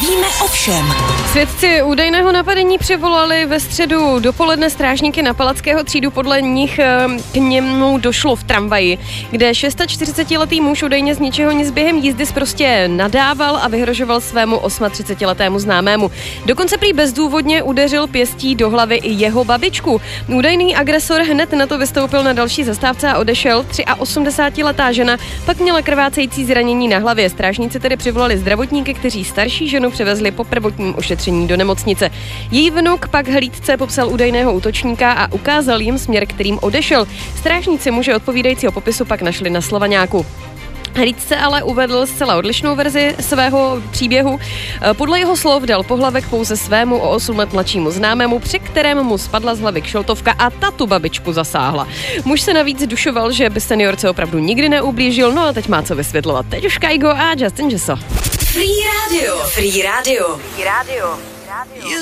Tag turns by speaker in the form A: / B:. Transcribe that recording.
A: Víme o všem.
B: Svědci údajného napadení přivolali ve středu dopoledne strážníky na Palackého třídu. Podle nich k němu došlo v tramvaji, kde 46letý muž údajně z ničeho nic během jízdy prostě nadával a vyhrožoval svému 38letému známému. Dokonce prý bezdůvodně udeřil pěstí do hlavy i jeho babičku. Údajný agresor hned na to vystoupil na další zastávce a odešel. 83letá žena pak měla krvácející zranění na hlavě. Strážníci tedy přivolali zdravotníky, kteří starší ženu převezli po prvotním ošetření do nemocnice. Její vnuk pak hlídce popsal údajného útočníka a ukázal jim směr, kterým odešel. Strážníci muže odpovídajícího popisu pak našli na Slovaňáku. Hlídce ale uvedl zcela odlišnou verzi svého příběhu. Podle jeho slov dal pohlavek pouze svému o 8 let mladšímu známému, při kterém mu spadla z hlavy kšeltovka a ta tu babičku zasáhla. Muž se navíc dušoval, že by seniorce opravdu nikdy neublížil, no a teď má co vysvětlovat. Teď už Kaigo a Justin Jesso.
A: Free Radio. Free Radio. Free Radio.